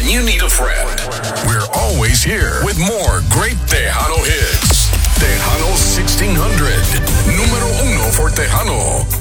you need a friend. We're always here with more great Tejano hits. Tejano 1600, número uno for Tejano.